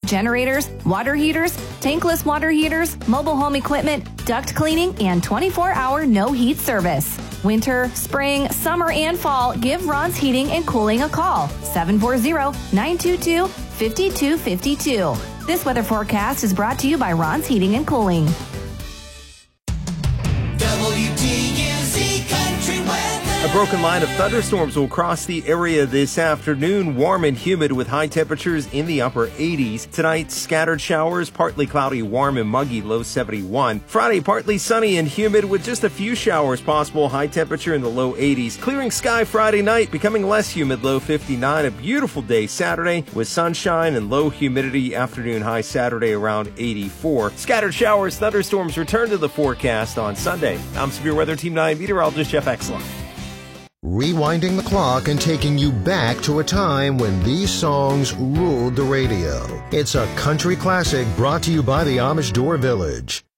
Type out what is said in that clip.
generators, water heaters, tankless water heaters, mobile home equipment, duct cleaning, and 24-hour no-heat service. Winter, spring, summer, and fall, give Ron's Heating and Cooling a call. 740-922-5252. This weather forecast is brought to you by Ron's Heating and Cooling. WTUZ Country Weather. A broken line of thunderstorms will cross the area this afternoon. Warm and humid with high temperatures in the upper 80s. Tonight, scattered showers, partly cloudy, warm and muggy, low 71. Friday, partly sunny and humid with just a few showers possible, high temperature in the low 80s. Clearing sky Friday night, becoming less humid, low 59. A beautiful day Saturday with sunshine and low humidity. Afternoon high Saturday around 84. Scattered showers, thunderstorms return to the forecast on Sunday. I'm Severe Weather Team 9 meteorologist Jeff Exler. Rewinding the clock and taking you back to a time when these songs ruled the radio. It's a country classic brought to you by the Amish Door Village.